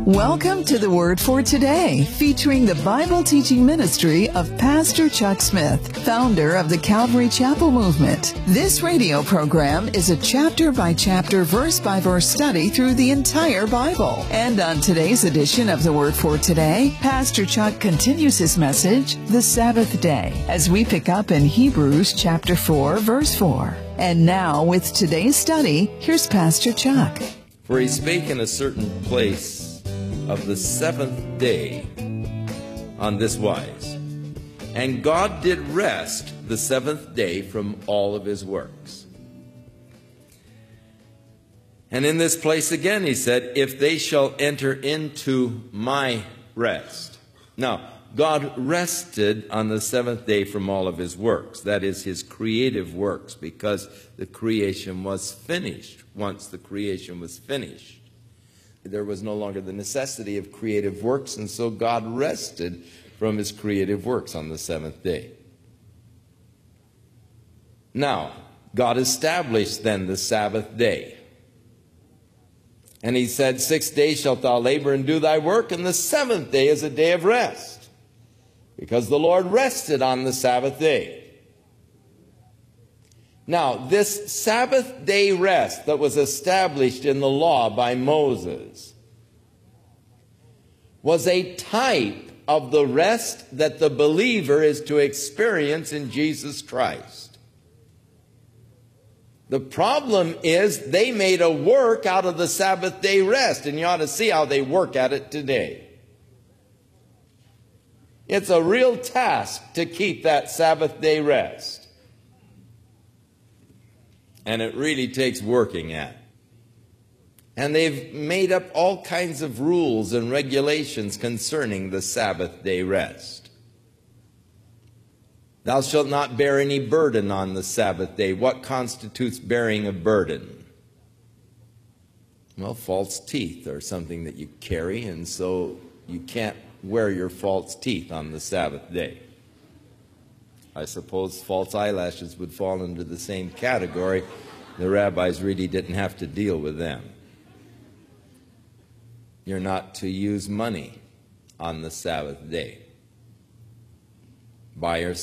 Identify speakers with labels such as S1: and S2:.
S1: Welcome to the Word for Today, featuring the Bible teaching ministry of Pastor Chuck Smith, founder of the Calvary Chapel Movement. This radio program is a chapter-by-chapter, verse-by-verse study through the entire Bible. And on today's edition of the Word for Today, Pastor Chuck continues his message, The Sabbath Day, as we pick up in Hebrews chapter 4, verse 4. And now, with today's study, here's Pastor Chuck.
S2: For he spake in a certain place of the seventh day on this wise, and God did rest the seventh day from all of his works. And in this place again he said, if they shall enter into my rest. Now, God rested on the seventh day from all of his works, that is, his creative works, because the creation was finished. Once the creation was finished, there was no longer the necessity of creative works, and so God rested from his creative works on the seventh day. Now, God established then the Sabbath day. And he said, 6 days shalt thou labor and do thy work, and the seventh day is a day of rest, because the Lord rested on the Sabbath day. Now, this Sabbath day rest that was established in the law by Moses was a type of the rest that the believer is to experience in Jesus Christ. The problem is they made a work out of the Sabbath day rest, and you ought to see how they work at it today. It's a real task to keep that Sabbath day rest. And it really takes working at. And they've made up all kinds of rules and regulations concerning the Sabbath day rest. Thou shalt not bear any burden on the Sabbath day. What constitutes bearing a burden? Well, false teeth are something that you carry, and so you can't wear your false teeth on the Sabbath day. I suppose false eyelashes would fall into the same category. The rabbis really didn't have to deal with them. You're not to use money on the Sabbath day. Buy or